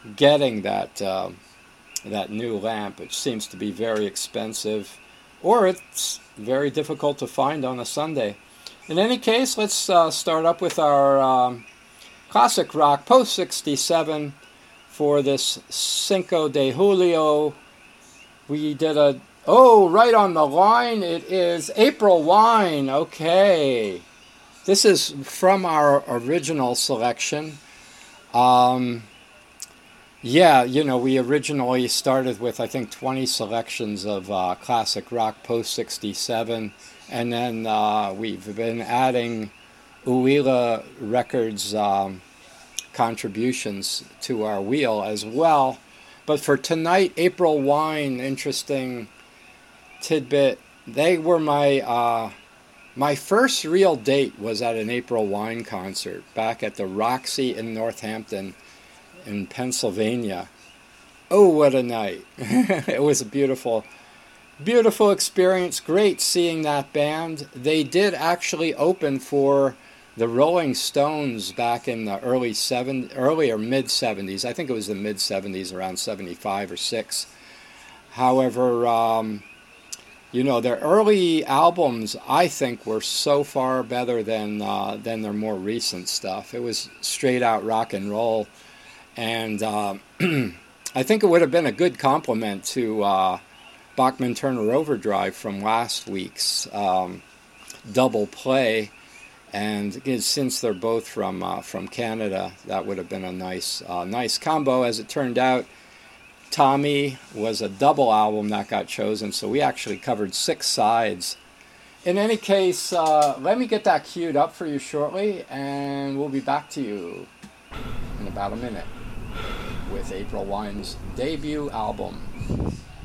getting that new lamp. It seems to be very expensive, or it's very difficult to find on a Sunday. In any case, let's start up with our classic rock post 67 for this Cinco de Julio. We did right on the line, it is April Wine. Okay. This is from our original selection. We originally started with, I think, 20 selections of classic rock post 67, and then we've been adding Uila Records contributions to our wheel as well. But for tonight, April Wine, interesting tidbit, they were my first real date was at an April Wine concert back at the Roxy in Northampton in Pennsylvania. Oh, what a night. It was a beautiful experience. Great seeing that band. They did actually open for the Rolling Stones back in the early or mid 70s. I think it was the mid 70s, around 75 or 6. However, their early albums, I think, were so far better than their more recent stuff. It was straight out rock and roll. And I think it would have been a good compliment to Bachman Turner Overdrive from last week's double play. And since they're both from Canada, that would have been a nice combo. As it turned out, Tommy was a double album that got chosen, so we actually covered 6 sides. In any case, let me get that queued up for you shortly, and we'll be back to you in about a minute with April Wine's debut album.